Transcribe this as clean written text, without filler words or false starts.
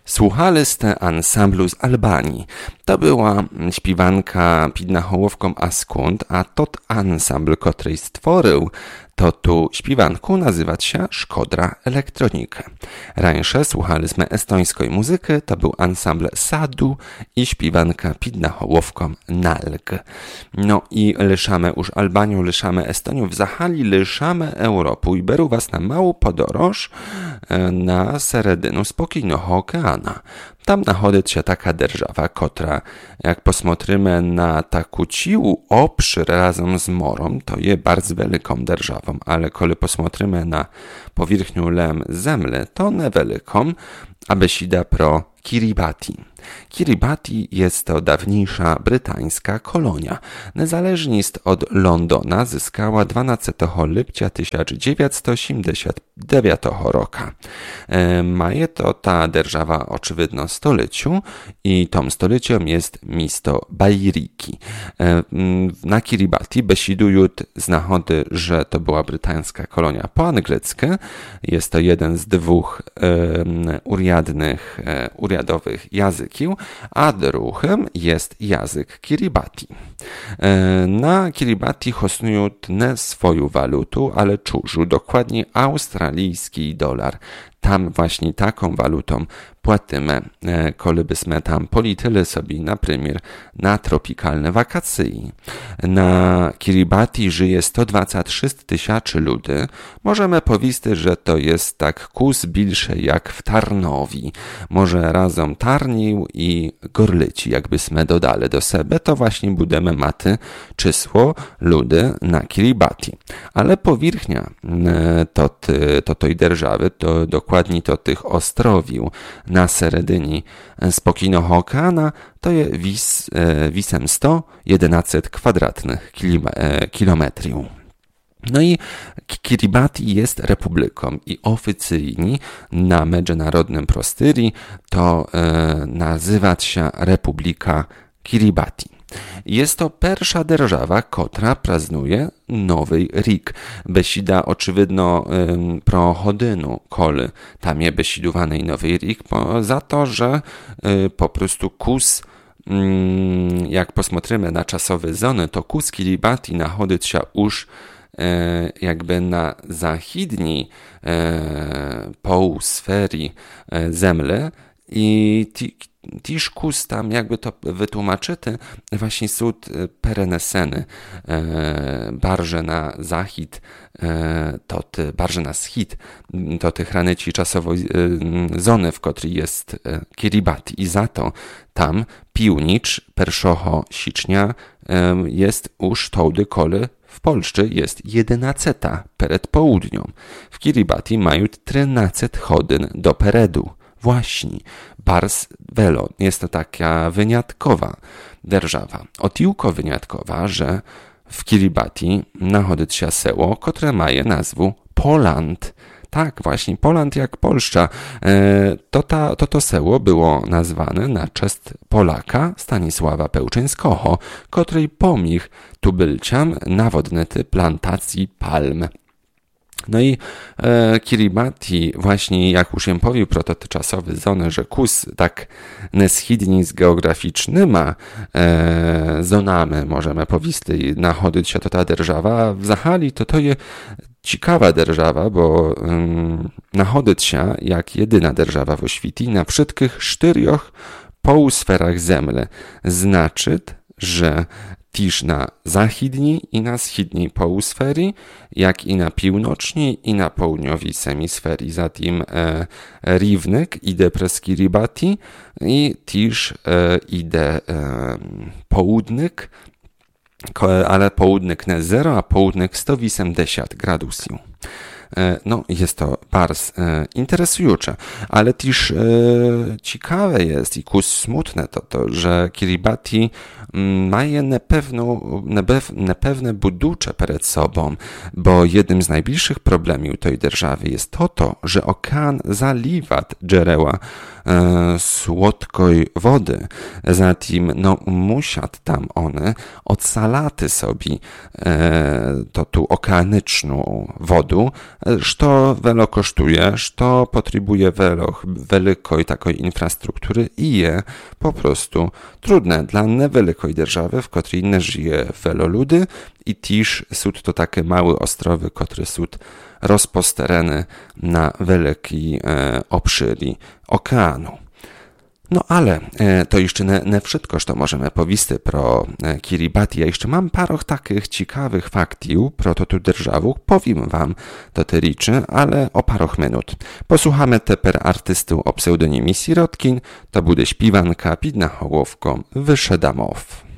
Słuchaliście ansamblu z Albanii. To była śpiewanka pід nahołówką Askunt, a tot ansambl, który stworzył to tu śpiewanku nazywać się Szkodra Elektronikę. Rańsze słuchaliśmy estońskiej muzyki, to był ansambl Sadu i śpiewanka pід nahołówką Nalg. No i lyszamy już Albanią, lyszamy Estonią, w Zachali lyszamy Europę i beru was na małą podróż na seredynu spokojnego okeana. Tam nachodzi się taka держава, która, jak posмотрimy na taką ciłą obszar razem z morem, to jest bardzo wielką державą, ale kiedy posмотрimy na powierzchnię земли, to niewielką, aby sida pro Kiribati. Kiribati jest to dawniejsza brytańska kolonia. Niezależność od Londona zyskała 12 lipca 1979 roku. Maje to ta держава oczywidno stoleciu i tą stoleciem jest miasto Bairiki. Na Kiribati besidują znachody, że to była brytańska kolonia po angielsku. Jest to jeden z dwóch uriadowych języków, a drugim jest język Kiribati. Na Kiribati hosnują nie swoją walutę, ale czużu, dokładnie australijski dolar. Tam właśnie taką walutą płacimy, kiedy byśmy tam polecieli sobie na przykład na tropikalne wakacje. Na Kiribati żyje 123 tysięcy ludzi. Możemy powiedzieć, że to jest tak kus bilsze jak w Tarnowi. Może razem Tarnił i Gorlici, jakbyśmy dodali do siebie, to właśnie budemy maty czysło ludzi na Kiribati. Ale powierzchnia to tej держаwy, to dokładnie to tych ostrowił na seredyni spokojnego okeana, to jest wisem 111 kwadratnych kilometrów. No i Kiribati jest republiką i oficjalnie na międzynarodnym prostyrii to nazywać się Republika Kiribati. Jest to pierwsza держава, która praznuje nowy rok. Besida oczywidno pro hodynu, koli tam jest besidowany nowy rok, za to, że po prostu kus, jak posмотрimy na czasowe zony, to kus Kiribati nachodzi się już jakby na zachodniej półsferii zemli i tiż kus tam, jakby to wytłumaczyć, właśnie są pereneseny, barże na zachód, barże na schid, to tych ranyci czasowo zony, w której jest Kiribati i za to tam piłnicz 1 sierpnia jest już tołdy kole w Polsce jest 11 przed południą. W Kiribati mają 13 godzin do peredu. Właśnie, bars velo. Jest to taka wyjątkowa держава. O tiłko wyjątkowa, że w Kiribati nachodzi się seło, które ma nazwę Poland. Tak, właśnie, Poland jak Polszcza. To seło było nazwane na cześć Polaka Stanisława Pełczyńskiego, który pomógł tubylciom nawodnicy plantacji palm. No i Kiribati, właśnie jak już jem powił protoczasowy zony, że kus tak neschidni z geograficznymi zonami, możemy powiedzieć, nachodzić się to ta держава, w Zachali to jest ciekawa держава, bo nachodzić się jak jedyna держава w świecie na wszystkich 4 półsferach zemli. Znaczy, że tiż na zachodniej i na wschodniej półsferii, jak i na północnej i na południowej semisferii. Zatem równik idzie przez Kiribati i tiż idzie południk, ale południk nie 0, a południk 180 gradusów. No, jest to bardzo interesujące, ale też ciekawe jest i smutne to, że Kiribati ma niepewne buducze przed sobą, bo jednym z najbliższych problemów tej держаwy jest to, że okean zaliwa źródła słodkiej wody. Zatem muszą tam one odsalaty sobie tu okeanyczną wodę što velo koštuje, što potrzebuje velikoj takoj infrastruktury i je po prostu trudne dla nevelikoj держави, w której nie żyje wielu ludzi i też są to takie małe ostrowy, które są rozposterene na wielkiej obszary oceanu. No ale to jeszcze nie wszystko, co możemy powiedzieć pro Kiribati. Ja jeszcze mam parę takich ciekawych faktów pro to tu державу. Powiem wam do tej rzeczy, ale o parę minut. Posłuchamy teper artystów o pseudonimie Sirotkin. To będzie śpiewanka pod nachołówką Wysze Damow.